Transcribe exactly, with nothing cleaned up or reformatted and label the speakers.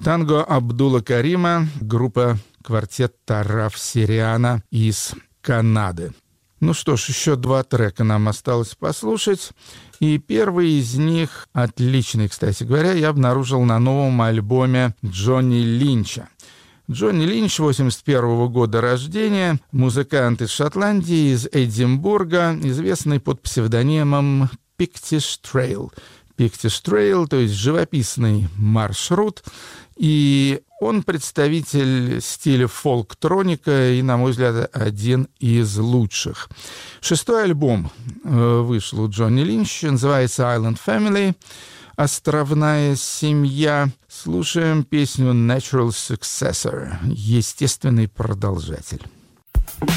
Speaker 1: Танго Абдула Карима, группа квартет Тараф Сириана из Канады. Ну что ж, еще два трека нам осталось послушать. И первый из них, отличный, кстати говоря, я обнаружил на новом альбоме Джонни Линча. Джонни Линч, восемьдесят первого года рождения, музыкант из Шотландии, из Эдинбурга, известный под псевдонимом Pictish Trail. Pictish Trail, то есть живописный маршрут. И он представитель стиля фолктроника и, на мой взгляд, один из лучших. Шестой альбом вышел у Джонни Линча, называется Island Family, «Островная семья». Слушаем песню Natural Successor, естественный продолжатель.